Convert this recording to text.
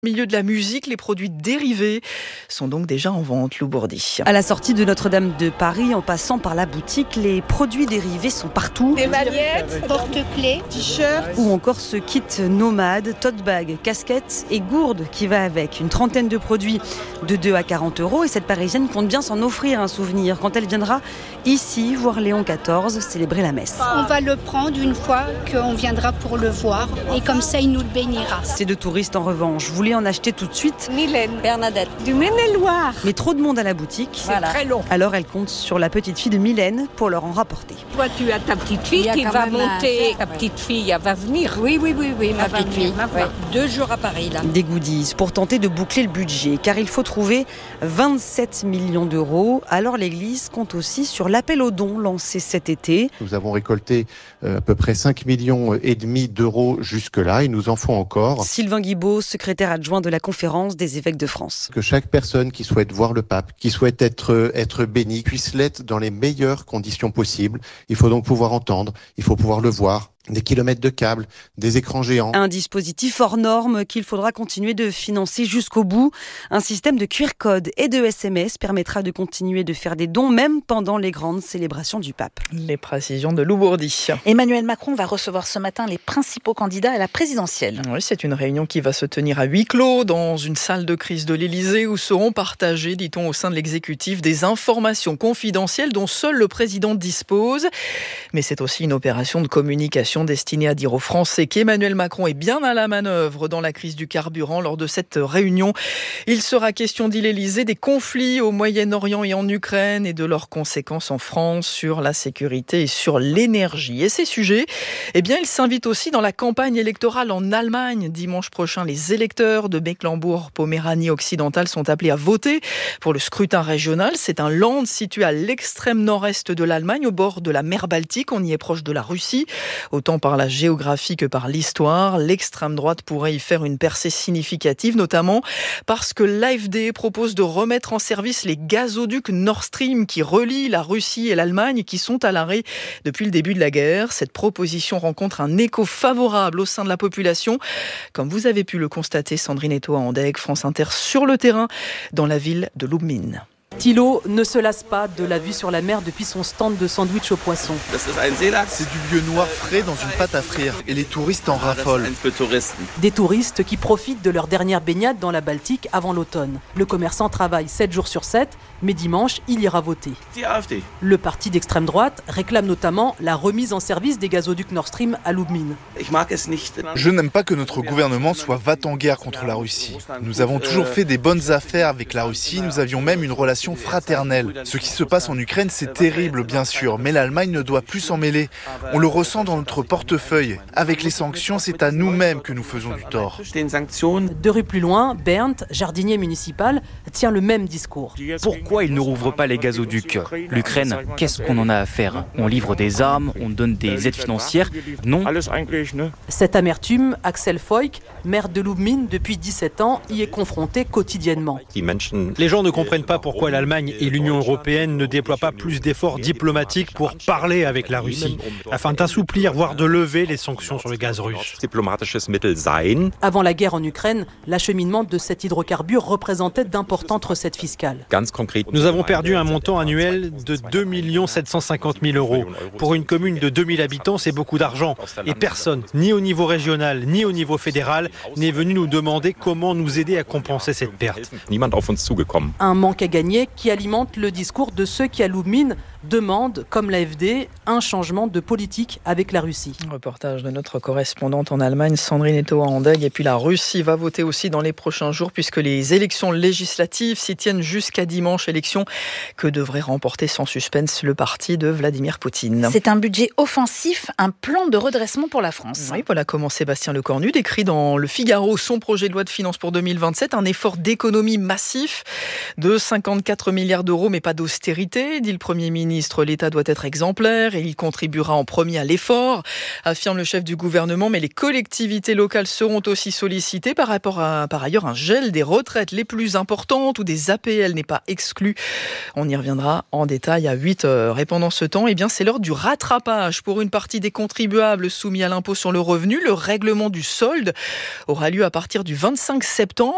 Au milieu de la musique, les produits dérivés sont donc déjà en vente, Lou Bourdi. À la sortie de Notre-Dame de Paris, en passant par la boutique, les produits dérivés sont partout. Des manettes, porte-clés, t-shirts. Ou encore ce kit nomade, tote bag, casquette et gourde qui va avec. Une trentaine de produits de 2 à 40 €. Et cette Parisienne compte bien s'en offrir un souvenir quand elle viendra ici voir Léon XIV célébrer la messe. On va le prendre une fois qu'on viendra pour le voir. Et comme ça, il nous le bénira. Ces deux touristes, en revanche, voulaient en acheter tout de suite. Mylène, Bernadette, du Maine-et-Loire. Mais trop de monde à la boutique. Voilà. Très long. Alors elle compte sur la petite fille de Mylène pour leur en rapporter. Toi, tu as ta petite fille qui va monter. Ta petite fille, elle va venir. Oui, ma petite fille. 2 jours à Paris là. Des goodies pour tenter de boucler le budget, car il faut trouver 27 millions d'euros. Alors l'Église compte aussi sur l'appel aux dons lancé cet été. Nous avons récolté à peu près 5,5 millions d'euros jusque-là. Il nous en faut encore. Sylvain Guibaud, secrétaire adjoint de la conférence des évêques de France. Que chaque personne qui souhaite voir le pape, qui souhaite être béni, puisse l'être dans les meilleures conditions possibles. Il faut donc pouvoir entendre, il faut pouvoir le voir. Des kilomètres de câbles, des écrans géants. Un dispositif hors norme qu'il faudra continuer de financer jusqu'au bout. Un système de QR code et de SMS permettra de continuer de faire des dons même pendant les grandes célébrations du pape. Les précisions de Lou Bourdi. Emmanuel Macron va recevoir ce matin les principaux candidats à la présidentielle. Oui, c'est une réunion qui va se tenir à huis clos dans une salle de crise de l'Élysée où seront partagées, dit-on, au sein de l'exécutif, des informations confidentielles dont seul le président dispose. Mais c'est aussi une opération de communication destinée à dire aux Français qu'Emmanuel Macron est bien à la manœuvre dans la crise du carburant. Lors de cette réunion, il sera question, dit l'Élysée, des conflits au Moyen-Orient et en Ukraine et de leurs conséquences en France sur la sécurité et sur l'énergie. Et ces sujets, ils s'invitent aussi dans la campagne électorale en Allemagne. Dimanche prochain, les électeurs de Mecklembourg-Poméranie occidentale sont appelés à voter pour le scrutin régional. C'est un land situé à l'extrême nord-est de l'Allemagne, au bord de la mer Baltique. On y est proche de la Russie. Autant par la géographie que par l'histoire, l'extrême droite pourrait y faire une percée significative, notamment parce que l'AfD propose de remettre en service les gazoducs Nord Stream qui relient la Russie et l'Allemagne, qui sont à l'arrêt depuis le début de la guerre. Cette proposition rencontre un écho favorable au sein de la population, comme vous avez pu le constater, Sandrine Etoa-Andeg, France Inter, sur le terrain, dans la ville de Lubmin. Thilo ne se lasse pas de la vue sur la mer depuis son stand de sandwich au poisson. C'est du lieu noir frais dans une pâte à frire et les touristes en raffolent. Des touristes qui profitent de leur dernière baignade dans la Baltique avant l'automne. Le commerçant travaille 7 jours sur 7, mais dimanche, il ira voter. Le parti d'extrême droite réclame notamment la remise en service des gazoducs Nord Stream à Lubmin. Je n'aime pas que notre gouvernement soit va-t-en-guerre contre la Russie. Nous avons toujours fait des bonnes affaires avec la Russie, nous avions même une relation fraternelle. Ce qui se passe en Ukraine, c'est terrible bien sûr, mais l'Allemagne ne doit plus s'en mêler. On le ressent dans notre portefeuille. Avec les sanctions, c'est à nous-mêmes que nous faisons du tort. 2 rues plus loin, Bernd, jardinier municipal, tient le même discours. Pourquoi ils ne rouvrent pas les gazoducs ? L'Ukraine, qu'est-ce qu'on en a à faire ? On livre des armes, on donne des aides financières ? Non. Cette amertume, Axel Foyk, maire de Lubmin depuis 17 ans, y est confronté quotidiennement. Les gens ne comprennent pas pourquoi l'Allemagne et l'Union européenne ne déploient pas plus d'efforts diplomatiques pour parler avec la Russie, afin d'assouplir, voire de lever les sanctions sur le gaz russe. Avant la guerre en Ukraine, l'acheminement de cet hydrocarbure représentait d'importantes recettes fiscales. Nous avons perdu un montant annuel de 2 750 000 €. Pour une commune de 2000 habitants, c'est beaucoup d'argent. Et personne, ni au niveau régional, ni au niveau fédéral, n'est venu nous demander comment nous aider à compenser cette perte. Un manque à gagner qui alimente le discours de ceux qui, à Lubmin, demandent, comme l'AfD, un changement de politique avec la Russie. Reportage de notre correspondante en Allemagne, Sandrine Etoa-Andeg. Et puis la Russie va voter aussi dans les prochains jours, puisque les élections législatives s'y tiennent jusqu'à dimanche. Élections que devrait remporter sans suspense le parti de Vladimir Poutine. C'est un budget offensif, un plan de redressement pour la France. Oui, voilà comment Sébastien Lecornu décrit dans Le Figaro son projet de loi de finances pour 2027, un effort d'économie massif de 54 milliards d'euros, mais pas d'austérité, dit le Premier ministre. L'État doit être exemplaire et il contribuera en premier à l'effort, affirme le chef du gouvernement, mais les collectivités locales seront aussi sollicitées par ailleurs un gel des retraites les plus importantes ou des APL n'est pas exclu. On y reviendra en détail à 8h. Et pendant ce temps, c'est l'heure du rattrapage pour une partie des contribuables soumis à l'impôt sur le revenu. Le règlement du solde aura lieu à partir du 25 septembre.